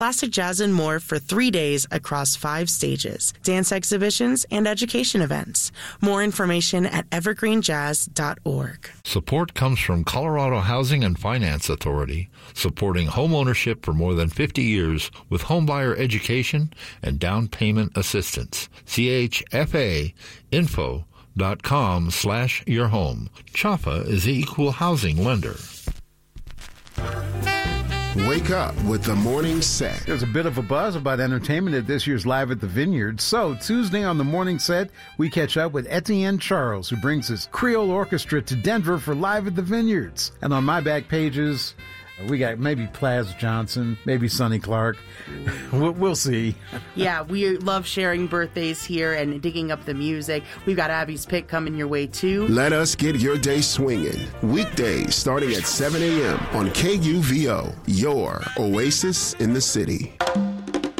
classic jazz and more for 3 days across 5 stages, dance exhibitions, and education events. More information at evergreenjazz.org. Support comes from Colorado Housing and Finance Authority, supporting home ownership for more than 50 years with homebuyer education and down payment assistance. CHFAinfo.com/yourhome. CHFA is the equal housing lender. Wake up with the morning set. There's a bit of a buzz about entertainment at this year's Live at the Vineyard. So Tuesday on the morning set, we catch up with Etienne Charles, who brings his Creole Orchestra to Denver for Live at the Vineyards. And on my back pages, we got maybe Plaz Johnson, maybe Sonny Clark. We'll see. Yeah, we love sharing birthdays here and digging up the music. We've got Abby's Pick coming your way, too. Let us get your day swinging. Weekdays starting at 7 a.m. on KUVO, your oasis in the city.